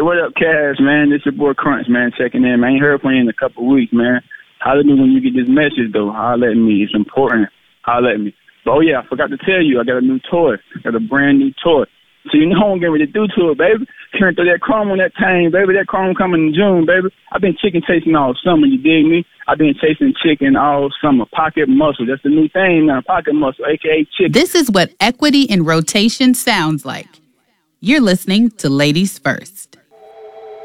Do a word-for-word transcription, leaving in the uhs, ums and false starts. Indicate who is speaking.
Speaker 1: what up, Cass, man? This your boy Crunch, man, checking in, man. I ain't heard from you in a couple of weeks, man. Holler at me when you get this message, though. Holler at me. It's important. Holler at me. But, oh, yeah, I forgot to tell you, I got a new toy. I got a brand new toy. So you know what I'm getting ready to do to it, baby. Turn through that chrome on that thing, baby. That chrome coming in June, baby. I've been chicken chasing all summer, you dig me? I've been chasing chicken all summer. Pocket muscle. That's the new thing now, pocket muscle, a k a chicken.
Speaker 2: This is what equity in rotation sounds like. You're listening to Ladies First.